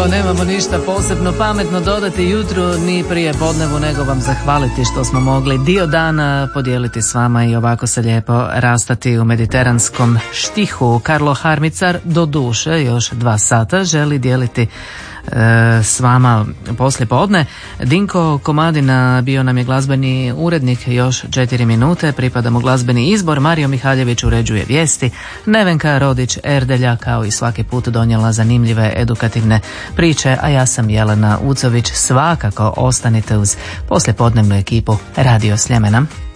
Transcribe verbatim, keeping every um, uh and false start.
evo nemamo ništa posebno pametno dodati jutru ni prije podnevu, nego vam zahvaliti što smo mogli dio dana podijeliti s vama i ovako se lijepo rastati u mediteranskom štihu. Karlo Harmicar do duše još dva sata želi dijeliti s vama poslije podne. Dinko Komadina bio nam je glazbeni urednik još četiri minute, pripada mu glazbeni izbor. Mario Mihaljević uređuje vijesti, Nevenka Rodić Erdelja kao i svaki put donijela zanimljive edukativne priče, a ja sam Jelena Ucović. Svakako ostanite uz poslijepodnevnu ekipu Radio Sljemena.